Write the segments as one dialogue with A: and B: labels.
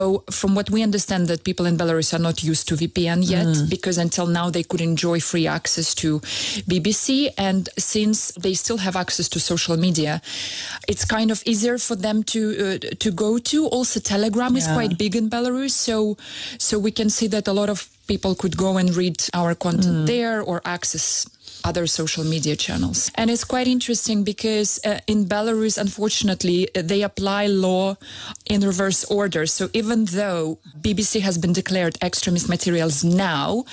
A: from what we understand, that people in Belarus are not used to VPN yet, because until now they could enjoy free access to BBC. And since they still have access to social media, it's kind of easier for them to go to. Also, Telegram is quite big in Belarus. So we can see that a lot of people could go and read our content there or access other social media channels. And it's quite interesting because in Belarus, unfortunately, they apply law in reverse order. So even though BBC has been declared extremist materials now,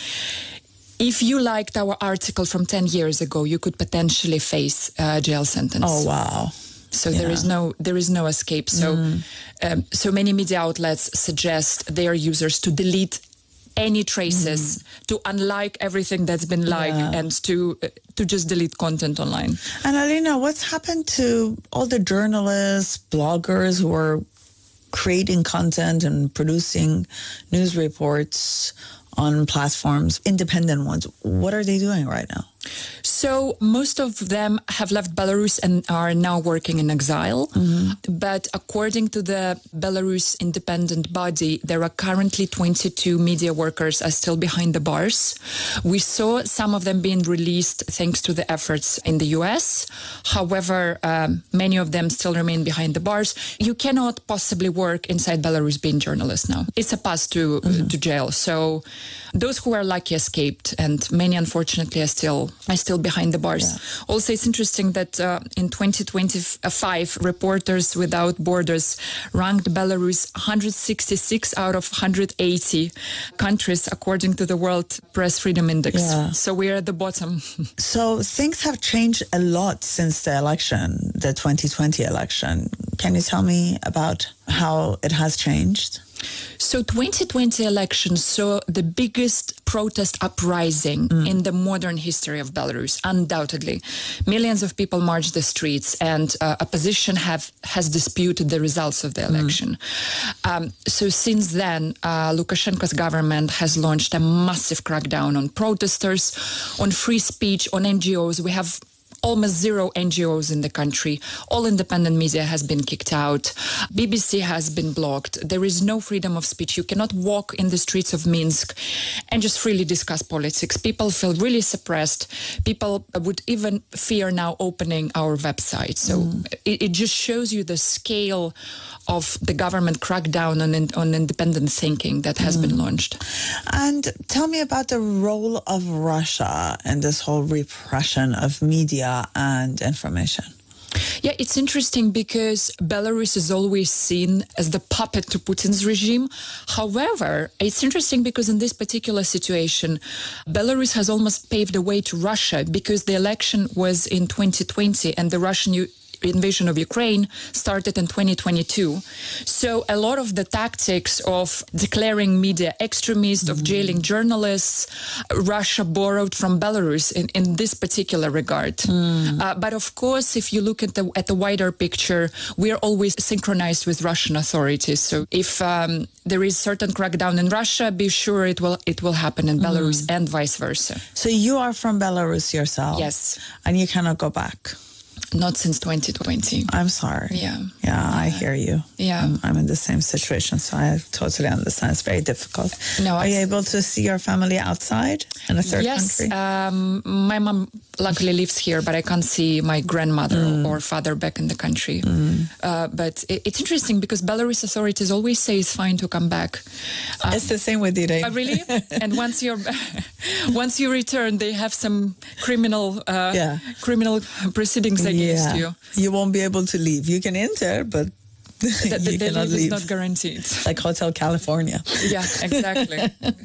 A: if you liked our article from 10 years ago, you could potentially face a jail sentence.
B: Oh, wow.
A: So there is no escape. So so many media outlets suggest their users to delete any traces, to unlike everything that's been liked, and to just delete content online.
B: And Alina, what's happened to all the journalists, bloggers who are creating content and producing news reports on platforms, independent ones? What are they doing right now?
A: So most of them have left Belarus and are now working in exile. But according to the Belarus independent body, there are currently 22 media workers are still behind the bars. We saw some of them being released thanks to the efforts in the US. However, many of them still remain behind the bars. You cannot possibly work inside Belarus being journalist now. It's a path to jail. So those who are lucky escaped, and many unfortunately are still behind the bars. Also, it's interesting that in 2025, Reporters Without Borders ranked Belarus 166 out of 180 countries according to the World Press Freedom Index. So we're at the bottom.
B: So things have changed a lot since the election, the 2020 election. Can you tell me about how it has changed?
A: So 2020 election saw the biggest protest uprising in the modern history of Belarus, undoubtedly. Millions of people marched the streets, and opposition has disputed the results of the election. So since then, Lukashenko's government has launched a massive crackdown on protesters, on free speech, on NGOs. We have almost zero NGOs in the country. All independent media has been kicked out. BBC has been blocked. There is no freedom of speech. You cannot walk in the streets of Minsk and just freely discuss politics. People feel really suppressed. People would even fear now opening our website. So it just shows you the scale of the government crackdown on independent thinking that has been launched.
B: And tell me about the role of Russia in this whole repression of media and information.
A: Yeah, it's interesting because Belarus is always seen as the puppet to Putin's regime. However, it's interesting because in this particular situation, Belarus has almost paved the way to Russia, because the election was in 2020 and the Russian invasion of Ukraine started in 2022. So a lot of the tactics of declaring media extremist, of jailing journalists, Russia borrowed from Belarus in this particular regard. But of course, if you look at the wider picture, we are always synchronized with Russian authorities. So if there is certain crackdown in Russia, be sure it will happen in Belarus and vice versa.
B: So you are from Belarus yourself?
A: Yes.
B: And you cannot go back?
A: Not since 2020.
B: I'm sorry.
A: Yeah,
B: I hear you.
A: Yeah.
B: I'm in the same situation, so I totally understand. It's very difficult.
A: No,
B: are you able to see your family outside in a third country?
A: Yes. My mom luckily lives here, but I can't see my grandmother or father back in the country. But it's interesting because Belarus authorities always say it's fine to come back.
B: It's the same with Irene.
A: Really? And once you return, they have some criminal proceedings against you.
B: You won't be able to leave. You can enter, but you cannot leave.
A: It's not guaranteed.
B: Like Hotel California.
A: Yeah, exactly.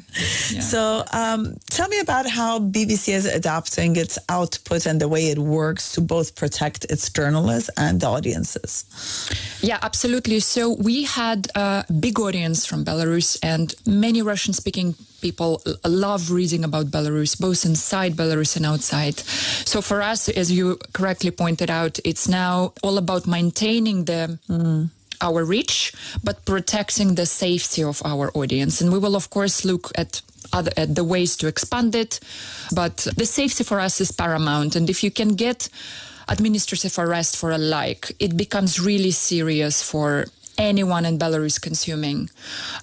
B: So tell me about how BBC is adapting its output and the way it works to both protect its journalists and the audiences.
A: Yeah, absolutely. So we had a big audience from Belarus, and many Russian-speaking people love reading about Belarus, both inside Belarus and outside. So for us, as you correctly pointed out, it's now all about maintaining our reach, but protecting the safety of our audience. And we will, of course, look at the ways to expand it. But the safety for us is paramount. And if you can get administrative arrest for a like, it becomes really serious for anyone in Belarus consuming.